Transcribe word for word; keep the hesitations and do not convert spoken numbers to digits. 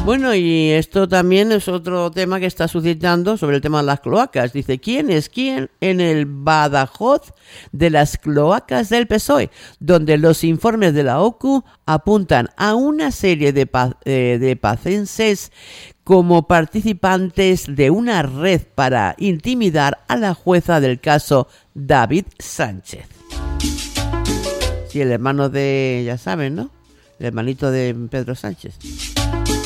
Bueno, y esto también es otro tema que está suscitando sobre el tema de las cloacas. Dice, ¿quién es quién en el Badajoz de las cloacas del P S O E? Donde los informes de la O C U apuntan a una serie de, pa- eh, de pacenses como participantes de una red para intimidar a la jueza del caso David Sánchez. Sí, el hermano de, ya saben, ¿no? El hermanito de Pedro Sánchez.